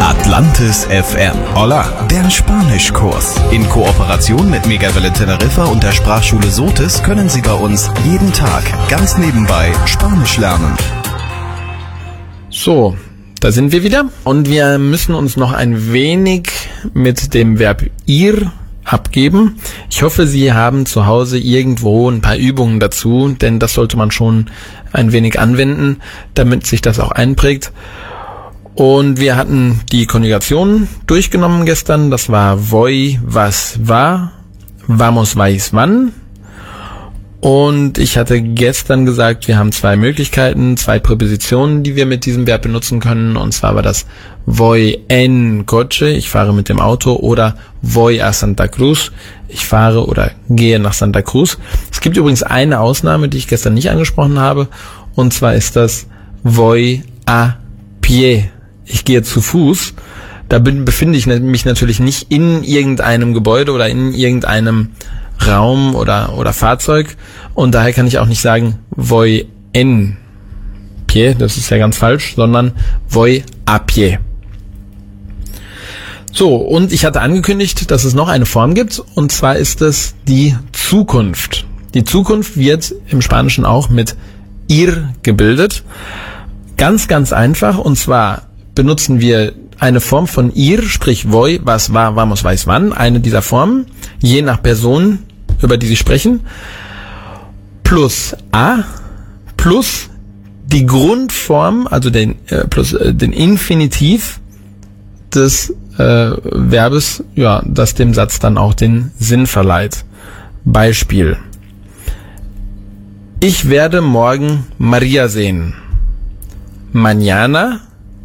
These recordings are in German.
Atlantis FM. Hola, der Spanischkurs. In Kooperation mit Megawelle Teneriffa und der Sprachschule Sotis können Sie bei uns jeden Tag ganz nebenbei Spanisch lernen. So, da sind wir wieder und wir müssen uns noch ein wenig mit dem Verb ir abgeben. Ich hoffe, Sie haben zu Hause irgendwo ein paar Übungen dazu, denn das sollte man schon ein wenig anwenden, damit sich das auch einprägt. Und wir hatten die Konjugationen durchgenommen gestern. Das war voy, was war, vamos, vais, wann. Und ich hatte gestern gesagt, wir haben zwei Möglichkeiten, zwei Präpositionen, die wir mit diesem Verb benutzen können. Und zwar war das voy en coche, ich fahre mit dem Auto, oder voy a Santa Cruz, ich fahre oder gehe nach Santa Cruz. Es gibt übrigens eine Ausnahme, die ich gestern nicht angesprochen habe. Und zwar ist das voy a pie. Ich gehe zu Fuß. Da befinde ich mich natürlich nicht in irgendeinem Gebäude oder in irgendeinem Raum oder Fahrzeug. Und daher kann ich auch nicht sagen voy en pie, das ist ja ganz falsch, sondern voy a pie. So, und ich hatte angekündigt, dass es noch eine Form gibt, und zwar ist es die Zukunft. Die Zukunft wird im Spanischen auch mit ir gebildet. Ganz, ganz einfach, und zwar benutzen wir eine Form von ir, sprich voy, was war, vamos, weiß, wann, eine dieser Formen, je nach Person, über die Sie sprechen, plus a, plus die Grundform, also plus den Infinitiv des Verbes, ja, das dem Satz dann auch den Sinn verleiht. Beispiel: Ich werde morgen Maria sehen. Mañana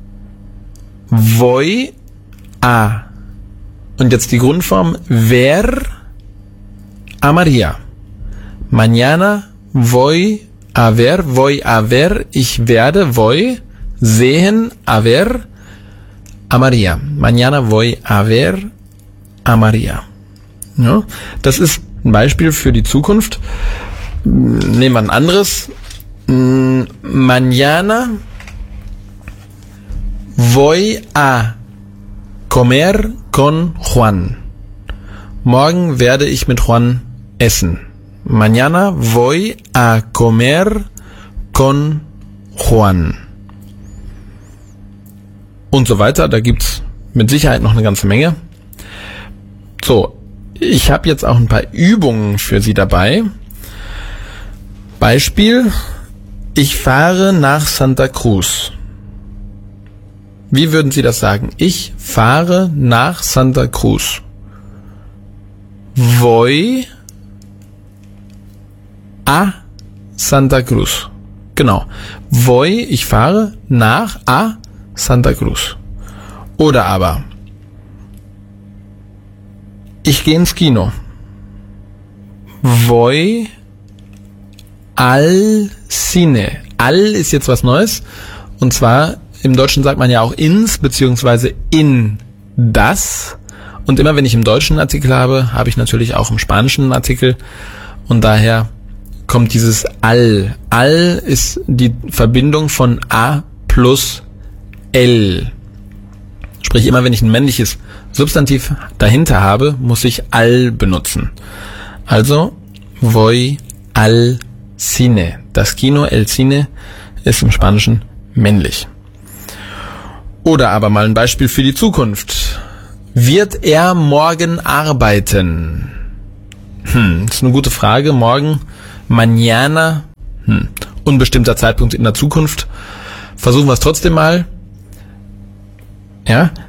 voy a. Und jetzt die Grundform ver a Maria. Mañana voy a ver, ich werde, voy, sehen, a ver, a Maria. Mañana voy a ver a Maria. Ja, das ist ein Beispiel für die Zukunft. Nehmen wir ein anderes. Mañana voy a comer con Juan. Morgen werde ich mit Juan essen. Mañana voy a comer con Juan. Und so weiter. Da gibt's mit Sicherheit noch eine ganze Menge. So, ich habe jetzt auch ein paar Übungen für Sie dabei. Beispiel: Ich fahre nach Santa Cruz. Wie würden Sie das sagen? Ich fahre nach Santa Cruz. Voy a Santa Cruz. Genau. Voy, ich fahre nach a Santa Cruz. Oder aber: Ich gehe ins Kino. Voy al cine. Al ist jetzt was Neues. Und zwar, im Deutschen sagt man ja auch ins, beziehungsweise in das. Und immer wenn ich im Deutschen einen Artikel habe, habe ich natürlich auch im Spanischen einen Artikel. Und daher kommt dieses al. Al ist die Verbindung von a plus l. Sprich, immer wenn ich ein männliches Substantiv dahinter habe, muss ich al benutzen. Also, voy al cine. Das Kino, el cine, ist im Spanischen männlich. Oder aber mal ein Beispiel für die Zukunft. Wird er morgen arbeiten? Ist eine gute Frage. Morgen, mañana, unbestimmter Zeitpunkt in der Zukunft. Versuchen wir es trotzdem mal. Ja.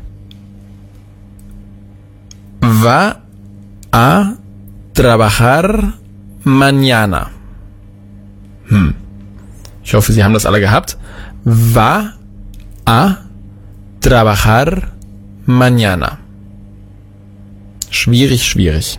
Va a trabajar mañana. Ich hoffe, Sie haben das alle gehabt. Va a trabajar mañana. Schwierig.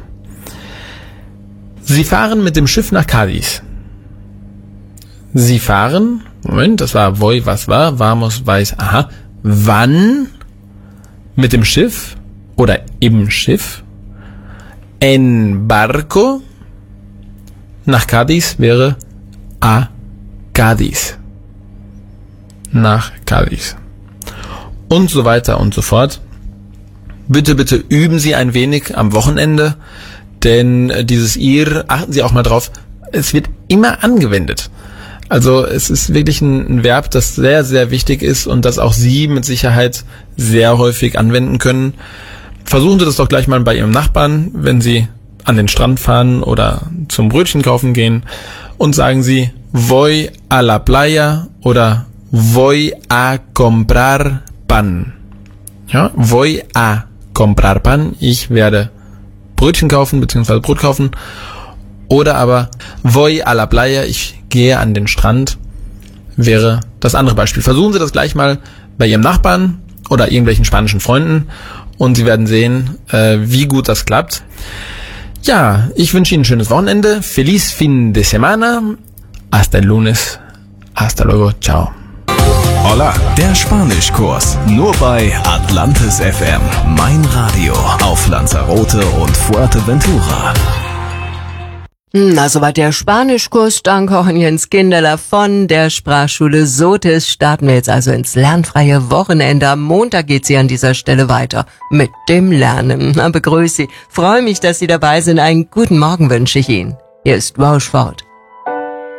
Sie fahren mit dem Schiff nach Cádiz. Sie fahren, Moment, das war voy, was war, vamos, weiß, aha. Wann mit dem Schiff oder im Schiff? En barco. Nach Cádiz wäre a Cádiz. Nach Cádiz. und so weiter und so fort. Bitte, bitte üben Sie ein wenig am Wochenende, denn dieses ihr, achten Sie auch mal drauf, es wird immer angewendet. Also es ist wirklich ein Verb, das sehr, sehr wichtig ist und das auch Sie mit Sicherheit sehr häufig anwenden können. Versuchen Sie das doch gleich mal bei Ihrem Nachbarn, wenn Sie an den Strand fahren oder zum Brötchen kaufen gehen, und sagen Sie voy a la playa oder voy a comprar pan. Ja, voy a comprar pan, ich werde Brötchen kaufen bzw. Brot kaufen. Oder aber voy a la playa, ich gehe an den Strand, wäre das andere Beispiel. Versuchen Sie das gleich mal bei Ihrem Nachbarn oder irgendwelchen spanischen Freunden und Sie werden sehen, wie gut das klappt. Ja, ich wünsche Ihnen ein schönes Wochenende. Feliz fin de semana. Hasta el lunes. Hasta luego. Ciao. Hola, der Spanischkurs. Nur bei Atlantis FM. Mein Radio auf Lanzarote und Fuerteventura. Na, soweit der Spanischkurs. Danke auch an Jens Kinderler von der Sprachschule Sotis. Starten wir jetzt also ins lernfreie Wochenende. Am Montag geht sie an dieser Stelle weiter mit dem Lernen. Na, begrüße Sie. Freue mich, dass Sie dabei sind. Einen guten Morgen wünsche ich Ihnen. Hier ist Rochefort.